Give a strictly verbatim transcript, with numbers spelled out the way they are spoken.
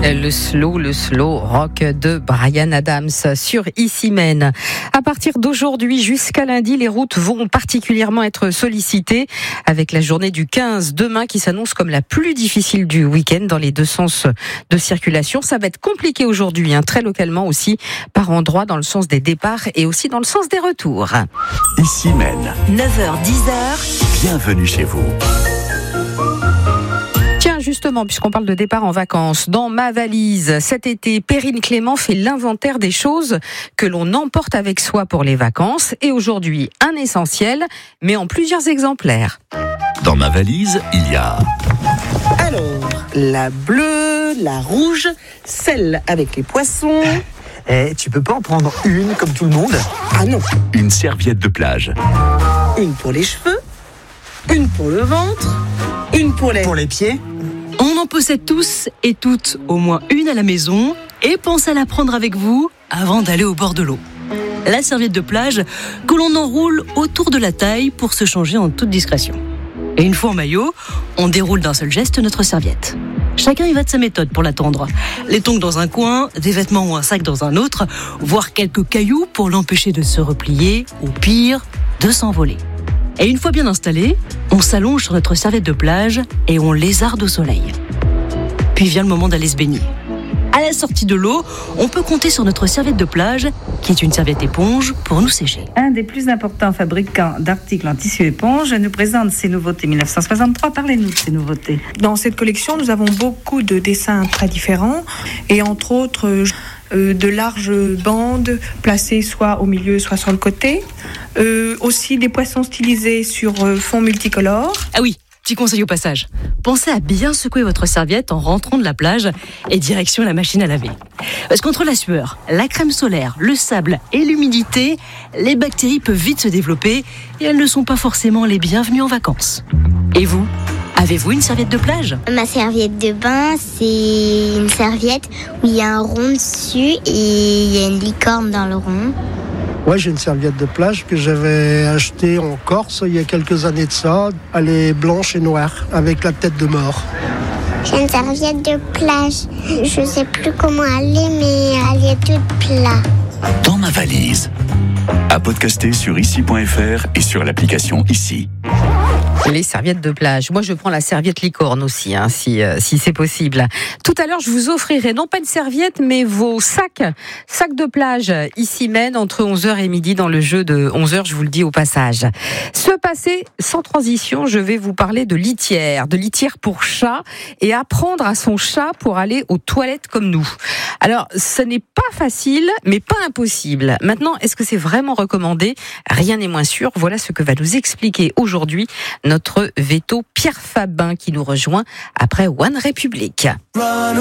Le slow, le slow rock de Bryan Adams sur Issy Men. À partir d'aujourd'hui jusqu'à lundi, les routes vont particulièrement être sollicitées avec la journée du quinze demain qui s'annonce comme la plus difficile du week-end dans les deux sens de circulation. Ça va être compliqué aujourd'hui, hein, très localement aussi, par endroits dans le sens des départs et aussi dans le sens des retours. Issy Men. neuf heures dix heures. Bienvenue chez vous. Tiens, justement, puisqu'on parle de départ en vacances, dans ma valise, cet été, Perrine Clément fait l'inventaire des choses que l'on emporte avec soi pour les vacances. Et aujourd'hui, un essentiel, mais en plusieurs exemplaires. Dans ma valise, il y a... Alors, la bleue, la rouge, celle avec les poissons. Eh, tu peux pas en prendre une comme tout le monde ? Ah non, une serviette de plage. une pour les cheveux, une pour le ventre, une pour les... Pour les pieds ? On en possède tous et toutes au moins une à la maison et pensez à la prendre avec vous avant d'aller au bord de l'eau. La serviette de plage que l'on enroule autour de la taille pour se changer en toute discrétion. Et une fois en maillot, on déroule d'un seul geste notre serviette. Chacun y va de sa méthode pour l'attendre. Les tongs dans un coin, des vêtements ou un sac dans un autre, voire quelques cailloux pour l'empêcher de se replier, ou pire, de s'envoler. Et une fois bien installé, on s'allonge sur notre serviette de plage et on lézarde au soleil. Puis vient le moment d'aller se baigner. À la sortie de l'eau, on peut compter sur notre serviette de plage, qui est une serviette éponge, pour nous sécher. Un des plus importants fabricants d'articles en tissu éponge nous présente ses nouveautés dix-neuf cent soixante-trois. Parlez-nous de ces nouveautés. Dans cette collection, nous avons beaucoup de dessins très différents et entre autres euh, de larges bandes placées soit au milieu, soit sur le côté. Euh, aussi des poissons stylisés sur euh, fond multicolore. Ah oui, petit conseil au passage. Pensez à bien secouer votre serviette en rentrant de la plage et direction la machine à laver. Parce qu'entre la sueur, la crème solaire, le sable et l'humidité, les bactéries peuvent vite se développer et elles ne sont pas forcément les bienvenues en vacances. Et vous, avez-vous une serviette de plage ? Ma serviette de bain, c'est une serviette où il y a un rond dessus et il y a une licorne dans le rond. Ouais, j'ai une serviette de plage que j'avais achetée en Corse il y a quelques années de ça. Elle est blanche et noire, avec la tête de mort. J'ai une serviette de plage. Je sais plus comment elle est, mais elle est toute plate. Dans ma valise. À podcaster sur issy point f r et sur l'application Issy. Les serviettes de plage. Moi, je prends la serviette licorne aussi, hein, si, euh, si c'est possible. Tout à l'heure, je vous offrirai non pas une serviette, mais vos sacs, sacs de plage, Issy Men, entre onze heures et midi dans le jeu de onze heures, je vous le dis au passage. Ce passé, sans transition, je vais vous parler de litière, de litière pour chat et apprendre à son chat pour aller aux toilettes comme nous. Alors, ce n'est pas facile, mais pas impossible. Maintenant, est-ce que c'est vraiment recommandé ? Rien n'est moins sûr. Voilà ce que va nous expliquer aujourd'hui notre veto Pierre Fabin qui nous rejoint après One Republic.